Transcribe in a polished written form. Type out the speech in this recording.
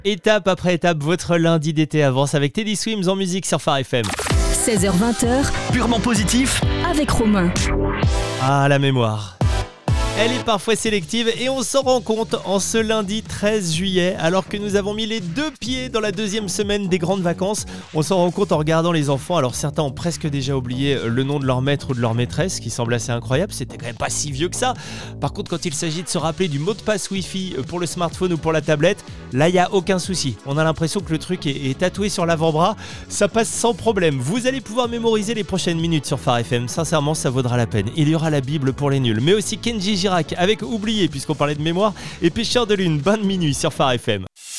Étape après étape, votre lundi d'été avance avec Teddy Swims en musique sur Phare FM. 16h20, Purement positif. avec Romain. Ah, la mémoire. Elle est parfois sélective et on s'en rend compte en ce lundi 13 juillet, alors que nous avons mis les deux pieds dans la deuxième semaine des grandes vacances. On s'en rend compte en regardant les enfants. Alors certains ont presque déjà oublié le nom de leur maître ou de leur maîtresse, ce qui semble assez incroyable. C'était quand même pas si vieux que ça. Par contre, quand il s'agit de se rappeler du mot de passe Wi-Fi pour le smartphone ou pour la tablette, là il n'y a aucun souci. On a l'impression que le truc est tatoué sur l'avant-bras. Ça passe sans problème. Vous allez pouvoir mémoriser les prochaines minutes sur Phare FM. Sincèrement, ça vaudra la peine. Il y aura la Bible pour les nuls, mais aussi Kenji Girac avec Oublié, puisqu'on parlait de mémoire, et Pêcheur de Lune, bain de minuit sur Phare FM.